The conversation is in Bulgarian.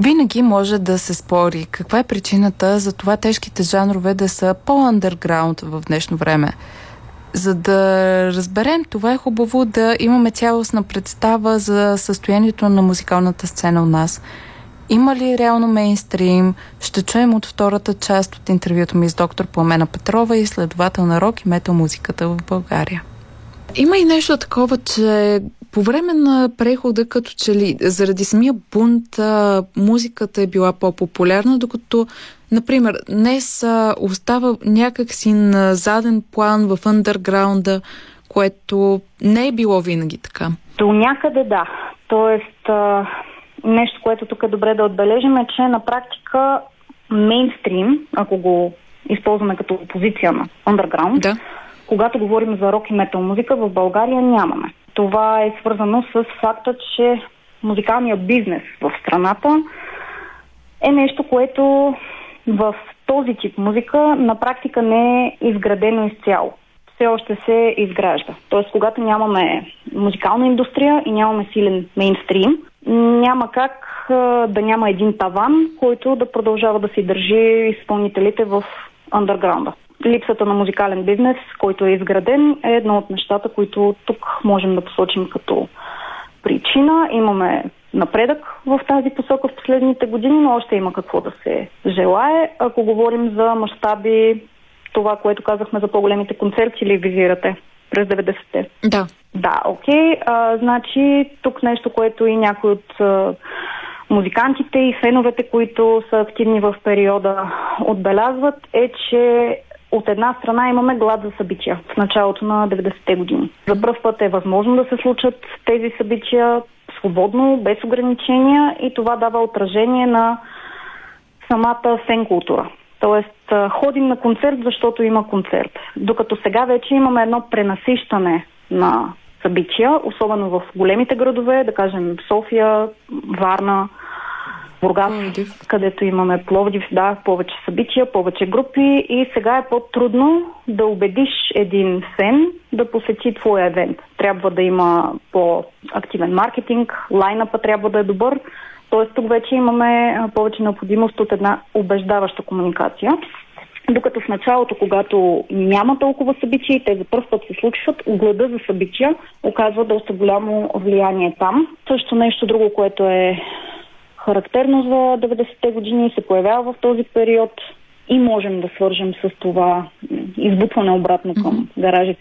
Винаги може да се спори каква е причината за това тежките жанрове да са по-андерграунд в днешно време. За да разберем това, е хубаво да имаме цялостна представа за състоянието на музикалната сцена у нас. Има ли реално мейнстрим? Ще чуем от втората част от интервюто ми с доктор Пламена Петрова, изследовател на рок и метал музиката в България. Има и нещо такова, че по време на прехода, като че ли заради самия бунт, музиката е била по-популярна, докато, например, днес остава някакси на заден план в андерграунда, което не е било винаги така. До някъде да. Тоест, нещо, което тук е добре да отбележим, е, че на практика мейнстрим, ако го използваме като позиция на андерграунд, когато говорим за рок и метал музика, в България нямаме. Това е свързано с факта, че музикалният бизнес в страната е нещо, което в този тип музика на практика не е изградено изцяло. Все още се изгражда. Тоест, когато нямаме музикална индустрия и нямаме силен мейнстрим, няма как да няма един таван, който да продължава да си държи изпълнителите в андерграунда. Липсата на музикален бизнес, който е изграден, е едно от нещата, които тук можем да посочим като причина. Имаме напредък в тази посока в последните години, но още има какво да се желае. Ако говорим за мащаби, това, което казахме за по-големите концерти, ли визирате през 90-те? Да. Да, окей. Значи тук нещо, което и някои от музикантите и феновете, които са активни в периода, отбелязват, е, че от една страна имаме глад за събития в началото на 90-те години. За пръв път е възможно да се случат тези събития свободно, без ограничения, и това дава отражение на самата фен култура. Тоест, ходим на концерт, защото има концерт. Докато сега вече имаме едно пренасищане на събития, особено в големите градове, да кажем София, Варна, Бургас, където имаме Пловдив, повече събития, повече групи, и сега е по-трудно да убедиш един фен да посети твоя евент. Трябва да има по-активен маркетинг, лайнъпа трябва да е добър, т.е. тук вече имаме повече необходимост от една убеждаваща комуникация. Докато в началото, когато няма толкова събития и те за първ път се случват, глада за събития оказва доста голямо влияние там. Също нещо друго, което е характерно за 90-те години, се появява в този период и можем да свържем с това избутване обратно към гаражите